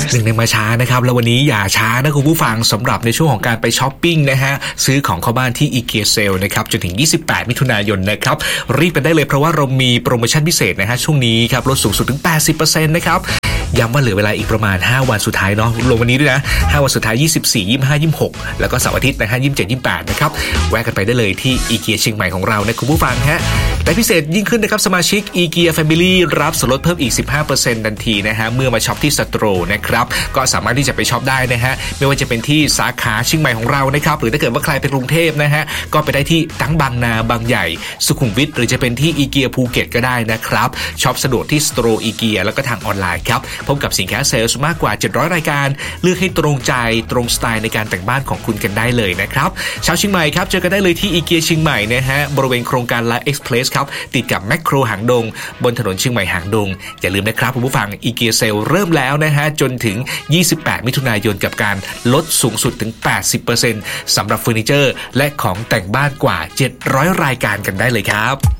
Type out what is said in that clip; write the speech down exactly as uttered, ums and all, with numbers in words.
หนึ่งในมาช้านะครับแล้ววันนี้อย่าช้านะคุณผู้ฟังสำหรับในช่วงของการไปช้อปปิ้งนะฮะซื้อของเข้าบ้านที่ IKEA Sale นะครับจนถึงยี่สิบแปดมิถุนายนนะครับรีบไปได้เลยเพราะว่าเรามีโปรโมชั่นพิเศษนะฮะช่วงนี้ครับลดสูงสุดถึง แปดสิบเปอร์เซ็นต์ นะครับย้ำว่าเหลือเวลาอีกประมาณห้าวันสุดท้ายเนาะรวมวันนี้ด้วยนะห้าวันสุดท้ายยี่สิบสี่ ยี่สิบห้า ยี่สิบหกแล้วก็เสาร์อาทิตย์นะฮะยี่สิบเจ็ด ยี่สิบแปดนะครับแวะกันไปได้เลยที่ IKEA เชียงใหม่ของเรานะคุณผู้ฟังฮะและพิเศษยิ่งขึ้นนะครับสมาชิก IKEA Family รับส่วนลดเพิ่มอีก สิบห้าเปอร์เซ็นต์ ทันทีนะฮะเมื่อมาช็อปที่สโตร์นะครับก็สามารถที่จะไปช็อปได้นะฮะไม่ว่าจะเป็นที่สาขาเชียงใหม่ของเรานะครับหรือถ้าเกิดว่าใครไปกรุงเทพนะฮะก็ไปได้ที่ทั้งบางนาบางใหญ่สุขุมวิทหรือจะเป็นที่ IKEA ภูเก็ตก็ได้นะครับช็อปสะดวกที่สโตร์ IKEA แล้วก็ทางออนไลน์ครับพบกับสินค้าเซลล์มากกว่าเจ็ดร้อยรายการเลือกให้ตรงใจตรงสไตล์ในการแต่งบ้านของคุณกันได้เลยนะครับชาวเชียงใหม่ครับเจอกันได้เลยที่ IKEA เชียงใหม่นะฮะบริเวณโครงการ Life Express ครับติดกับแมคโครหางดงบนถนนเชียงใหม่หางดงอย่าลืมนะครับคุณผู้ฟัง IKEA Sale เริ่มแล้วนะฮะจนถึงยี่สิบแปดมิถุนายนกับการลดสูงสุดถึง แปดสิบเปอร์เซ็นต์ สำหรับเฟอร์นิเจอร์และของแต่งบ้านกว่าเจ็ดร้อยรายการกันได้เลยครับ